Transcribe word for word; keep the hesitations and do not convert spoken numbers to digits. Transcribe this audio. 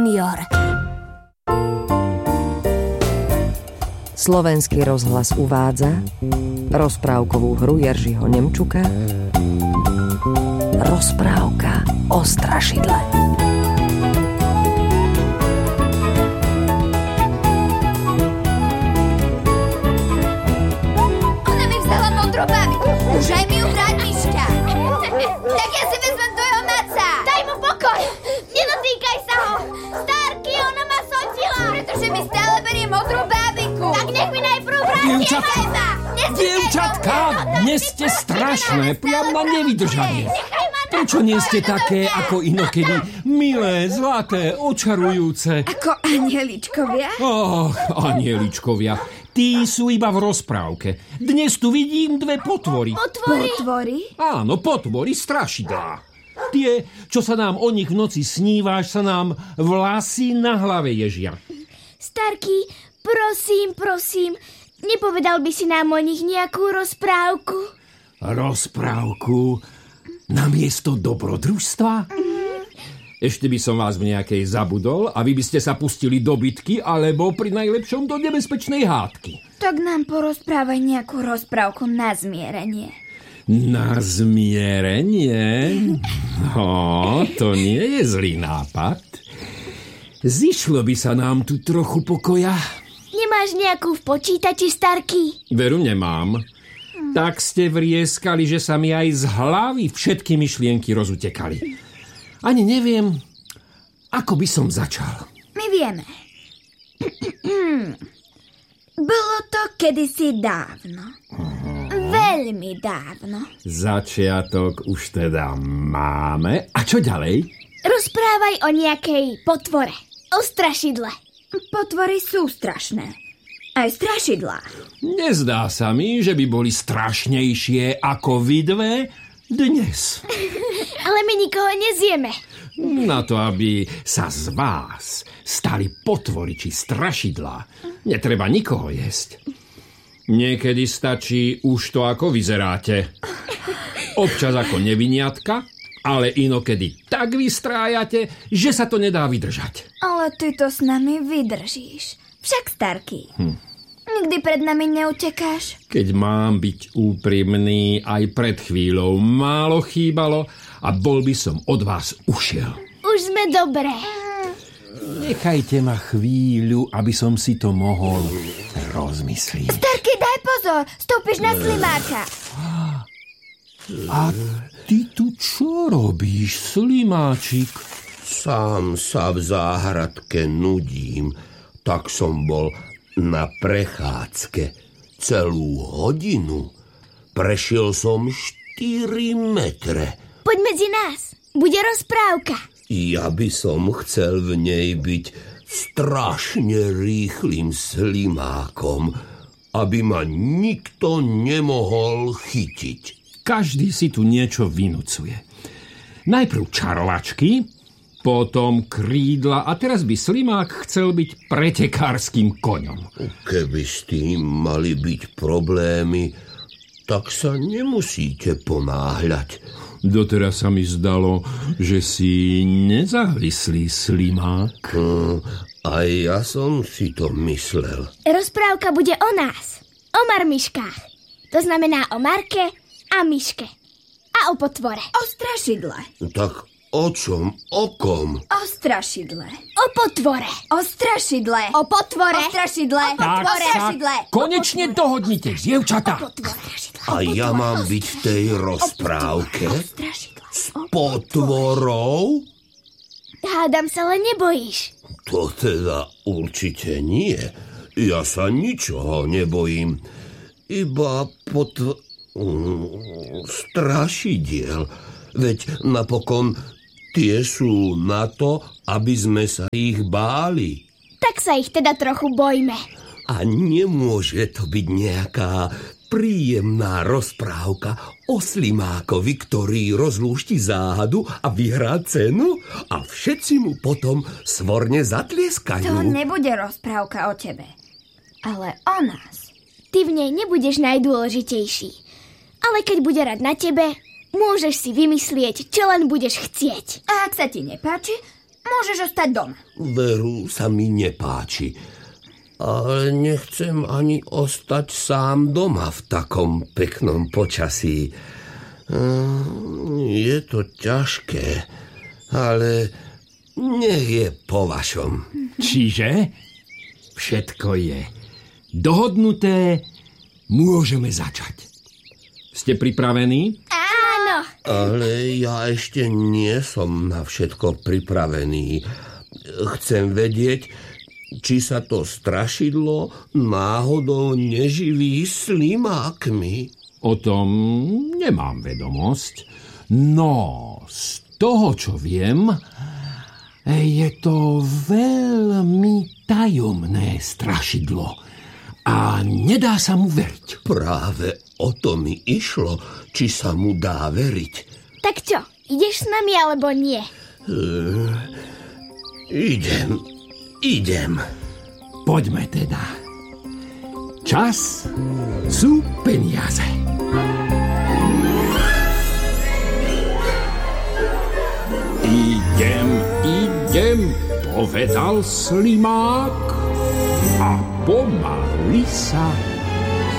junior. Slovenský rozhlas uvádza rozprávkovú hru Jeržiho Nemčuka Rozprávka o strašidle. Ona mi vzala modrú bábiku. Už aj mi ju vráť, Miška. Tak ja si vezmem tvojho maca. Daj mu pokoj. Nedotýkaj sa ho. Starky, ona ma sotila. Pretože mi stále berie modrú bábiku. Tak nech mi najprv vráť. Dievčatka, dievčatka, dnes ste strašné, priam na nevydržanie. Prečo nie ste také ako inokedy? Milé, zlaté, očarujúce. Ako anieličkovia? Och, anieličkovia. Tí sú iba v rozprávke. Dnes tu vidím dve potvory. Potvory? Potvory? Áno, potvory strašidlá. Tie, čo sa nám o nich v noci sníváš, sa nám vlasy na hlave ježia. Starky, prosím, prosím, nepovedal by si nám o nich nejakú rozprávku? Rozprávku? Namiesto dobrodružstva? Ešte by som vás v nejakej zabudol a vy by ste sa pustili do bitky alebo pri najlepšom do nebezpečnej hádky. Tak nám porozprávaj nejakú rozprávku na zmierenie. Na zmierenie? No, to nie je zlý nápad. Zišlo by sa nám tu trochu pokoja. Nemáš nejakú v počítači, Starky? Veru nemám. Tak ste vrieskali, že sa mi aj z hlavy všetky myšlienky rozutekali. Ani neviem, ako by som začal. My vieme. Bolo to kedysi dávno. Veľmi dávno. Začiatok už teda máme. A čo ďalej? Rozprávaj o nejakej potvore. O strašidle. Potvory sú strašné. Aj strašidlá. Nezdá sa mi, že by boli strašnejšie ako vy dve dnes. Ale my nikoho nezjeme. Na to, aby sa z vás stali potvory či strašidlá, netreba nikoho jesť. Niekedy stačí už to, ako vyzeráte. Občas ako neviniatka, ale inokedy tak vystrájate, že sa to nedá vydržať. Ale ty to s nami vydržíš. Však, Starky, hm. nikdy pred nami neutekáš. Keď mám byť úprimný, aj pred chvíľou málo chýbalo a bol by som od vás ušiel. Už sme dobré. Nechajte ma chvíľu, aby som si to mohol rozmyslieť. Starky, daj pozor, stúpiš na slimáka. A ty tu čo robíš, slimáčik? Sám sa v záhradke nudím. Tak som bol na prechádzke celú hodinu. Prešiel som štyri metre. Poď medzi nás, bude rozprávka. Ja by som chcel v nej byť strašne rýchlym slimákom, aby ma nikto nemohol chytiť. Každý si tu niečo vynucuje. Najprv čarovačky, potom krídla a teraz by slimák chcel byť pretekárskym koňom. Keby s tým mali byť problémy, tak sa nemusíte ponáhľať. Doteraz sa mi zdalo, že si nezávislý slimák. Hmm, aj ja som si to myslel. Rozprávka bude o nás, o marmiškách. To znamená o Marke a Miške. A o potvore. O strašidle. Tak o čom? O kom? O strašidle. O potvore. O strašidle. O potvore. O strašidle. O potvore. Tak sa konečne dohodnite, dievčatá. A ja mám byť v tej rozprávke? S potvorou? Hádam sa, len nebojíš. To teda určite nie. Ja sa ničoho nebojím. Iba potv... strašidiel. Veď napokon tie sú na to, aby sme sa ich báli. Tak sa ich teda trochu bojme. A nemôže to byť nejaká príjemná rozprávka o slimákovi, ktorý rozlúšti záhadu a vyhrá cenu a všetci mu potom svorne zatlieskajú. To nebude rozprávka o tebe, ale o nás. Ty v nej nebudeš najdôležitejší, ale keď bude rád na tebe, môžeš si vymyslieť, čo len budeš chcieť. A ak sa ti nepáči, Môžeš ostať doma. Veru sa mi nepáči. Ale nechcem ani ostať sám doma v takom peknom počasí. Je to ťažké, ale nech je po vašom. Čiže všetko je dohodnuté, môžeme začať. Ste pripravení? Áno. Ale ja ešte nie som na všetko pripravený. Chcem vedieť, či sa to strašidlo náhodou neživí slimákmi. O tom nemám vedomosť. No, z toho, čo viem, je to veľmi tajomné strašidlo a nedá sa mu veriť. Práve o to mi išlo, či sa mu dá veriť. Tak čo, ideš s nami alebo nie? Uh, idem, idem. Poďme teda. Čas sú peniaze. Idem, idem, povedal slimák a pomaly sa